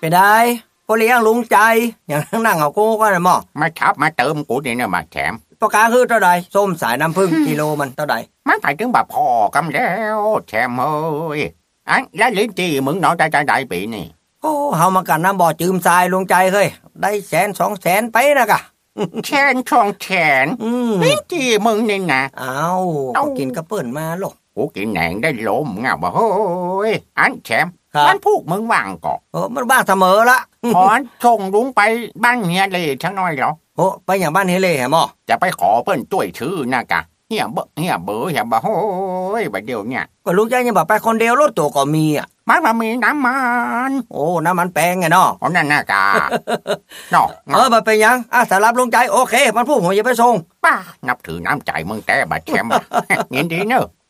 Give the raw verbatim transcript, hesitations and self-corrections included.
ไปได้พอเลี้ยงลุงใจอย่างนั่งเอากูก็ได้หมอมาขับมาเติมกูนี่เนี่ยมาแถมประกาคือเท่าใดส้มสายน้ำผึ้งกิโลมันเท่าใดมันไปถึงแบบพอกันแล้วแถมเฮ้ยอันแล้วลิ้นจีมึงน้อยใจใจใดปีนี่โอ้เฮามากันน้ำบ่อจืมทรายลุงใจเฮ้ยได้แสนสองแสนไปนะกะแชนช่องแชนลิ้นจีมึงนี่นะอ้าวก็กินกระเปิ้นมาลูกกูกินแหนงได้ลมเงาบ่เฮ้ยอันแถมมันพูกมึงว่างก่อเออมันว่างเสมอละขอส่งลุงไปบ้านเฮียเล่ทั้งน้อยเหรอโอ้ไปอย่างบ้านเฮียเล่เหรอหมอจะไปขอเปิ้นช่วยชื่อนะกะเฮียเบเฮียเบอเฮียบ่โอ้ยบัดเดียวเนี่ยก็ลุงใจยังบอกไปคนเดียวรถตัวก็มีอ่ะมันบ่มีน้ำมันโอ้น้ำมันแปลงไงเนาะอ๋อนั่นน่ะกะเนาะเออบ่เป็นหยังอ่ะสำหรับลุงใจโอเคมันพูดผมจะไปส่งป้านับถือน้ำใจมึงแต่บัดแชมป์ยินดีเนอะ